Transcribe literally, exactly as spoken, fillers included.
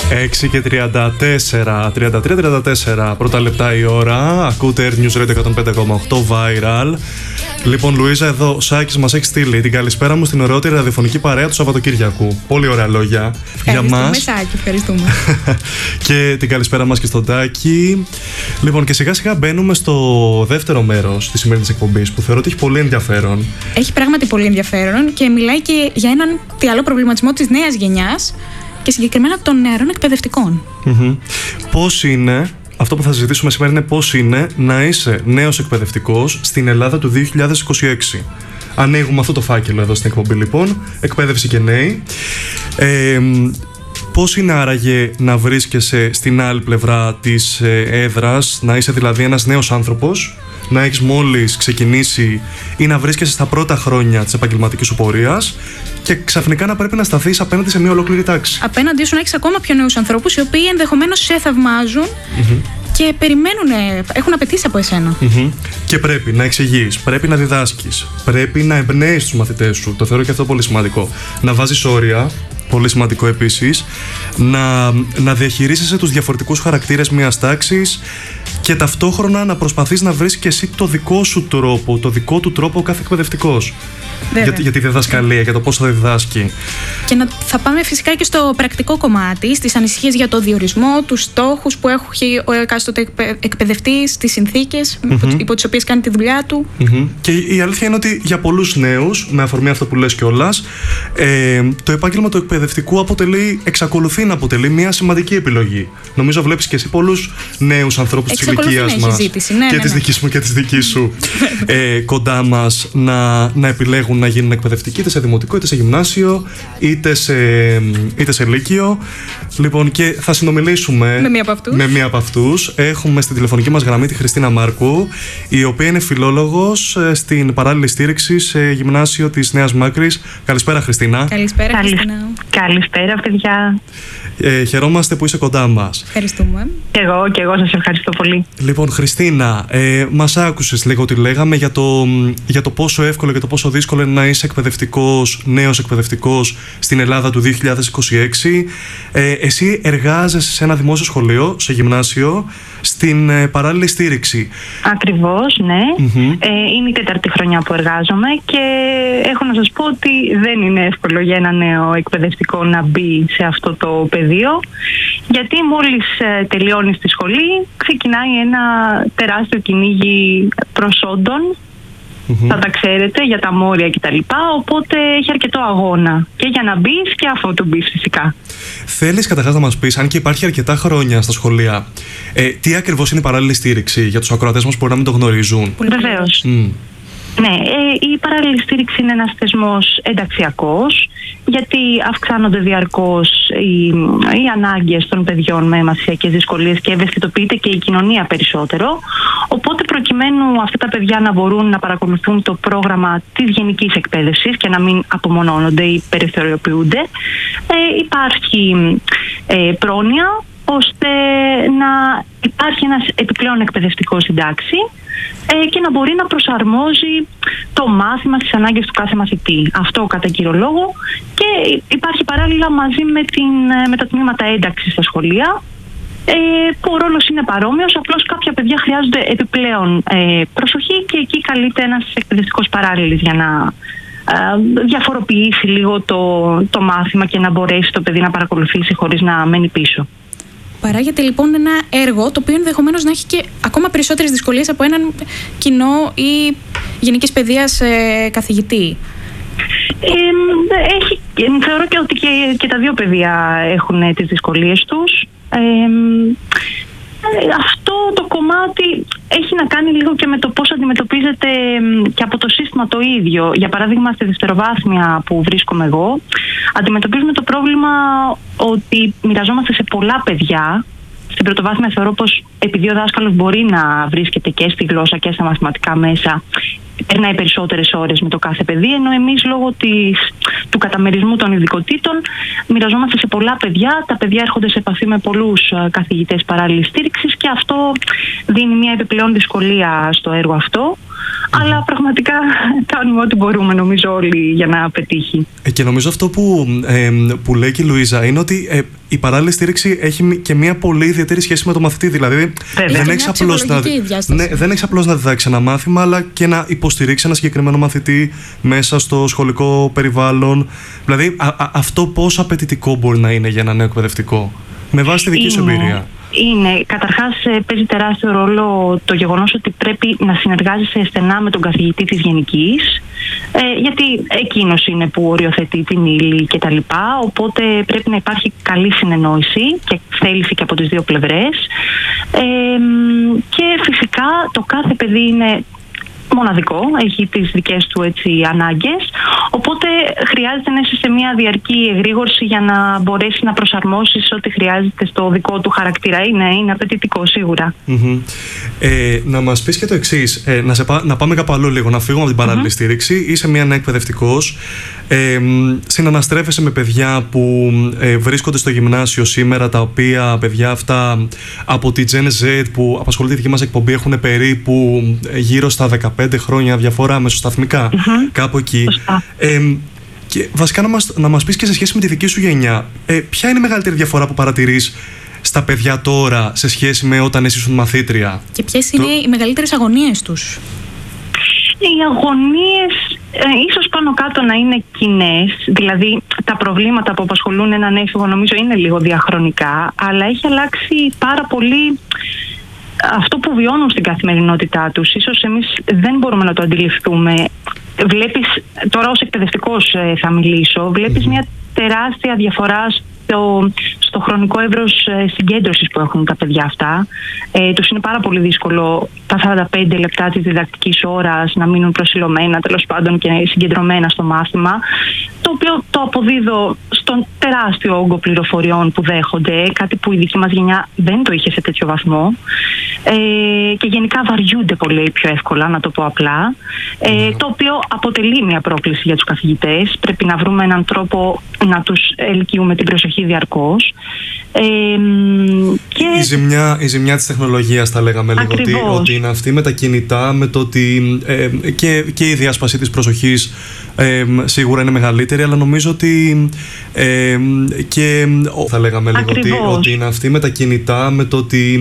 έξι και τριάντα τέσσερα, τριάντα τρία τριάντα τέσσερα πρώτα λεπτά η ώρα. Ακούτε Air News Radio εκατόν πέντε κόμμα οκτώ Viral. Λοιπόν, Λουίζα, εδώ ο Σάκης μας έχει στείλει την καλησπέρα μου στην ωραιότερη ραδιοφωνική παρέα του Σαββατοκύριακου. Πολύ ωραία λόγια για μας. Σάκη, ευχαριστούμε. Και την καλησπέρα μας και στον Τάκη. Λοιπόν, και σιγά σιγά μπαίνουμε στο δεύτερο μέρος της σημερινής εκπομπής, που θεωρώ ότι έχει πολύ ενδιαφέρον. Έχει πράγματι πολύ ενδιαφέρον και μιλάει και για έναν τι άλλο προβληματισμό της νέας γενιάς και συγκεκριμένα των νεαρών εκπαιδευτικών. Mm-hmm. Πώς είναι, αυτό που θα συζητήσουμε σήμερα είναι πώς είναι να είσαι νέος εκπαιδευτικός στην Ελλάδα του δύο χιλιάδες είκοσι έξι. Ανοίγουμε αυτό το φάκελο εδώ στην εκπομπή, λοιπόν, εκπαίδευση και νέοι. Ε, πώς είναι άραγε να βρίσκεσαι στην άλλη πλευρά της έδρας, να είσαι δηλαδή ένας νέος άνθρωπος, να έχεις μόλις ξεκινήσει ή να βρίσκεσαι στα πρώτα χρόνια της επαγγελματικής σου πορείας και ξαφνικά να πρέπει να σταθείς απέναντι σε μια ολόκληρη τάξη. Απέναντι σου να έχεις ακόμα πιο νέους ανθρώπους οι οποίοι ενδεχομένως σε θαυμάζουν mm-hmm. και περιμένουν, έχουν απαιτήσει από εσένα. Mm-hmm. Και πρέπει να εξηγείς, πρέπει να διδάσκεις, πρέπει να εμπνέεις τους μαθητές σου. Το θεωρώ και αυτό πολύ σημαντικό. Να βάζεις όρια. Πολύ σημαντικό επίσης, να, να διαχειρίζεσαι τους διαφορετικούς χαρακτήρες μιας τάξης και ταυτόχρονα να προσπαθείς να βρεις και εσύ το δικό σου τρόπο, το δικό του τρόπο ο κάθε εκπαιδευτικός. Για, για τη διδασκαλία, για το πώς θα διδάσκει. Και να, θα πάμε φυσικά και στο πρακτικό κομμάτι, στις ανησυχίες για το διορισμό, τους στόχους που έχει ο εκάστοτε εκπαι, εκπαιδευτής, τις συνθήκες mm-hmm. υπό τις οποίες κάνει τη δουλειά του. Mm-hmm. Και η αλήθεια είναι ότι για πολλούς νέους, με αφορμή αυτό που λες κιόλας, ε, το επάγγελμα του εκπαιδευτικού αποτελεί, εξακολουθεί να αποτελεί μια σημαντική επιλογή. Νομίζω βλέπεις και εσύ πολλούς νέους ανθρώπους της ηλικίας μας ζήτηση, ναι, και ναι, της ναι. δικής μου και της δικής σου ε, κοντά μας να, να επιλέγουν να γίνουν εκπαιδευτικοί, είτε σε δημοτικό, είτε σε γυμνάσιο, είτε σε, είτε σε λύκειο. Λοιπόν, και θα συνομιλήσουμε με μία από αυτούς. με μία από αυτούς. Έχουμε στην τηλεφωνική μας γραμμή τη Χριστίνα Μάρκου, η οποία είναι φιλόλογος στην παράλληλη στήριξη σε γυμνάσιο της Νέας Μάκρης. Καλησπέρα, Χριστίνα. Καλησπέρα, Καλη... Χριστίνα. Καλησπέρα, παιδιά. Ε, χαιρόμαστε που είσαι κοντά μας. Ευχαριστούμε. Και εγώ, και εγώ σας ευχαριστώ πολύ. Λοιπόν, Χριστίνα, ε, μας άκουσες λίγο τι λέγαμε για το, για το πόσο εύκολο και το πόσο δύσκολο είναι να είσαι εκπαιδευτικός, νέος εκπαιδευτικός στην Ελλάδα του δύο χιλιάδες είκοσι έξι. Ε, εσύ εργάζεσαι σε ένα δημόσιο σχολείο, σε γυμνάσιο, στην ε, παράλληλη στήριξη. Ακριβώς, ναι. Mm-hmm. Ε, είναι η τέταρτη χρονιά που εργάζομαι και έχω να σας πω ότι δεν είναι εύκολο για ένα νέο εκπαιδευτικό να μπει σε αυτό το πεδίο, γιατί μόλις ε, τελειώνει στη σχολή ξεκινάει ένα τεράστιο κυνήγι προσόντων. Mm-hmm. Θα τα ξέρετε, για τα μόρια κτλ. Οπότε έχει αρκετό αγώνα και για να μπεις και αφού το μπεις φυσικά. Θέλεις καταρχάς να μας πεις, αν και υπάρχει αρκετά χρόνια στα σχολεία, ε, τι ακριβώς είναι η παράλληλη στήριξη για τους ακροατές μας που μπορεί να μην το γνωρίζουν? Βεβαίως. Mm. Ναι, ε, η παράλληλη στήριξη είναι ένας θεσμός ενταξιακός, γιατί αυξάνονται διαρκώς οι, οι ανάγκες των παιδιών με μαθησιακές δυσκολίες και ευαισθητοποιείται και η κοινωνία περισσότερο. Οπότε, προκειμένου αυτά τα παιδιά να μπορούν να παρακολουθούν το πρόγραμμα της γενικής εκπαίδευσης και να μην απομονώνονται ή περιθωριοποιούνται, ε, υπάρχει ε, πρόνοια ώστε να υπάρχει ένας επιπλέον εκπαιδευτικός στην τάξη ε, και να μπορεί να προσαρμόζει το μάθημα στις ανάγκες του κάθε μαθητή. Αυτό κατά κύριο λόγο, και υπάρχει παράλληλα μαζί με, την, με τα τμήματα ένταξης στα σχολεία, ε, που ο ρόλος είναι παρόμοιος, απλώς κάποια παιδιά χρειάζονται επιπλέον ε, προσοχή και εκεί καλείται ένας εκπαιδευτικός παράλληλης για να ε, διαφοροποιήσει λίγο το, το μάθημα και να μπορέσει το παιδί να παρακολουθήσει χωρίς να μένει πίσω. Παράγεται λοιπόν ένα έργο το οποίο ενδεχομένως να έχει και ακόμα περισσότερες δυσκολίες από έναν κοινό ή γενικής παιδείας ε, καθηγητή. Ε, έχει, θεωρώ και ότι και, και τα δύο παιδεία έχουν τις δυσκολίες τους. Ε, αυτό το κομμάτι έχει να κάνει λίγο και με το πώς αντιμετωπίζεται και από το σύστημα το ίδιο. Για παράδειγμα, στη δευτεροβάθμια που βρίσκομαι εγώ, αντιμετωπίζουμε το πρόβλημα ότι μοιραζόμαστε σε πολλά παιδιά. Στην πρωτοβάθμια θεωρώ πως επειδή ο δάσκαλος μπορεί να βρίσκεται και στη γλώσσα και στα μαθηματικά μέσα, περνάει περισσότερες ώρες με το κάθε παιδί, ενώ εμείς λόγω της, του καταμερισμού των ειδικοτήτων μοιραζόμαστε σε πολλά παιδιά. Τα παιδιά έρχονται σε επαφή με πολλούς καθηγητές παράλληλης στήριξης και αυτό δίνει μια επιπλέον δυσκολία στο έργο αυτό. Αλλά πραγματικά κάνουμε ό,τι μπορούμε, νομίζω, όλοι για να πετύχει. Ε, και νομίζω αυτό που, ε, που λέει και η Λουίζα είναι ότι ε, η παράλληλη στήριξη έχει και μια πολύ ιδιαίτερη σχέση με το μαθητή. Δηλαδή, δεν έχεις απλώς να, ναι, δεν έχεις απλώς να διδάξεις ένα μάθημα, αλλά και να υποστηρίξεις ένα συγκεκριμένο μαθητή μέσα στο σχολικό περιβάλλον. Δηλαδή, α, α, αυτό πόσο απαιτητικό μπορεί να είναι για ένα νέο εκπαιδευτικό, με βάση τη δική σου εμπειρία? Είναι. Καταρχάς, παίζει τεράστιο ρόλο το γεγονός ότι πρέπει να συνεργάζεσαι στενά με τον καθηγητή της γενικής, ε, γιατί εκείνος είναι που οριοθετεί την ύλη κτλ. Οπότε πρέπει να υπάρχει καλή συνεννόηση και θέληση και από τις δύο πλευρές. Ε, και φυσικά το κάθε παιδί είναι μοναδικό, έχει τις δικές του έτσι ανάγκες, οπότε χρειάζεται να είσαι σε μια διαρκή εγρήγορση για να μπορέσει να προσαρμόσεις ό,τι χρειάζεται στο δικό του χαρακτήρα. Είναι, είναι απαιτητικό σίγουρα. Mm-hmm. Ε, να μας πεις και το εξής, ε, να, σε πά, να πάμε κάπου αλλού λίγο, να φύγουμε από την παράλληλη mm-hmm. στήριξη. Είσαι μια νέα εκπαιδευτικός, ε, συναναστρέφεσαι με παιδιά που ε, βρίσκονται στο γυμνάσιο σήμερα, τα οποία παιδιά αυτά από τη Gen Z που απασχολεί τη δική μας εκπομπή έχουν περίπου γύρω στα δεκαπέντε χρόνια διαφορά μεσοσταθμικά, mm-hmm. κάπου εκεί. Ε, και βασικά να μας, να μας πεις και σε σχέση με τη δική σου γενιά, ε, ποια είναι η μεγαλύτερη διαφορά που παρατηρείς στα παιδιά τώρα σε σχέση με όταν εσύ ήσουν μαθήτρια? Και ποιες είναι το... οι μεγαλύτερες αγωνίες τους? Οι αγωνίες ε, ίσως πάνω κάτω να είναι κοινές, δηλαδή τα προβλήματα που απασχολούν έναν έφηβο νομίζω είναι λίγο διαχρονικά, αλλά έχει αλλάξει πάρα πολύ αυτό που βιώνουν στην καθημερινότητά τους. Ίσως εμείς δεν μπορούμε να το αντιληφθούμε. Βλέπεις, τώρα ως εκπαιδευτικός θα μιλήσω, βλέπεις μια τεράστια διαφορά στο, στο χρονικό εύρος συγκέντρωσης που έχουν τα παιδιά αυτά. Ε, τους είναι πάρα πολύ δύσκολο τα σαράντα πέντε λεπτά της διδακτικής ώρας να μείνουν προσιλωμένα, τέλος πάντων, και συγκεντρωμένα στο μάθημα, το οποίο το αποδίδω στον τεράστιο όγκο πληροφοριών που δέχονται, κάτι που η δική μας γενιά δεν το είχε σε τέτοιο βαθμό, ε, και γενικά βαριούνται πολύ πιο εύκολα, να το πω απλά, ε, το οποίο αποτελεί μια πρόκληση για τους καθηγητές. Πρέπει να βρούμε έναν τρόπο να τους ελκύουμε την προσοχή διαρκώς. Ε, και... η, ζημιά, η ζημιά της τεχνολογίας, τα λέγαμε λίγο, ότι, ότι είναι αυτή με τα κινητά, με το ότι ε, και, και η διάσπαση της προσοχής ε, σίγουρα είναι μεγαλύτερη, αλλά νομίζω ότι ε, και θα λέγαμε λίγο ότι, ότι είναι αυτή με τα κινητά, με το ότι